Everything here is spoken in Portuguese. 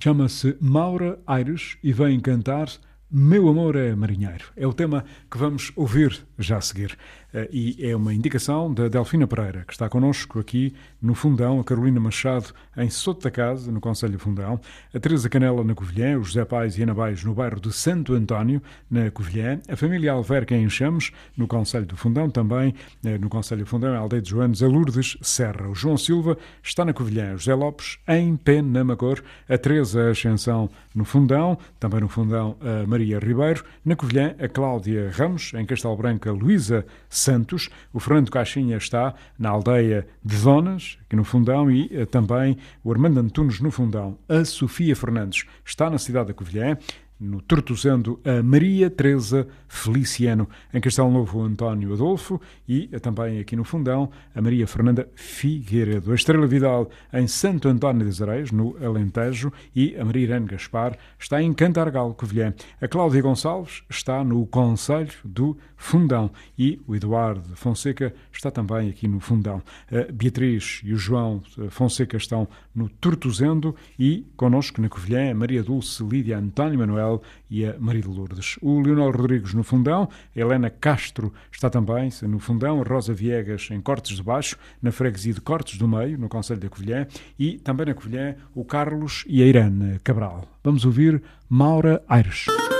Chama-se Maura Aires e vem cantar Meu Amor é Marinheiro. É o tema que vamos ouvir já a seguir. E é uma indicação da Delfina Pereira, que está connosco aqui no Fundão, a Carolina Machado em Soto da Casa, no Concelho de Fundão, a Teresa Canela na Covilhã, o José Pais e Ana Baix no bairro de Santo António, na Covilhã, a família Alverca em Enxames, no Concelho do Fundão, também no Concelho do Fundão, a Aldeia de Joanes, a Lourdes Serra. O João Silva está na Covilhã, o José Lopes em Penamacor, a Teresa Ascensão no Fundão, também no Fundão a Maria Ribeiro, na Covilhã a Cláudia Ramos, em Castelo Branco a Luísa Santos, o Fernando Caixinha está na aldeia de Zonas, aqui no Fundão, e também o Armando Antunes no Fundão. A Sofia Fernandes está na cidade da Covilhã, no Tortozendo a Maria Teresa Feliciano, em Castelo Novo o António Adolfo e também aqui no Fundão a Maria Fernanda Figueiredo. A Estrela Vidal em Santo António das Areias, no Alentejo, e a Maria Irene Gaspar está em Cantargal, Covilhã. A Cláudia Gonçalves está no Concelho do Fundão e o Eduardo Fonseca está também aqui no Fundão. A Beatriz e o João Fonseca estão no Tortozendo e connosco na Covilhã a Maria Dulce, Lídia, António Manuel e a Maria de Lourdes. O Leonel Rodrigues no Fundão, a Helena Castro está também no Fundão, a Rosa Viegas em Cortes de Baixo, na freguesia de Cortes do Meio, no Concelho da Covilhã, e também na Covilhã o Carlos e a Irene Cabral. Vamos ouvir Maura Aires.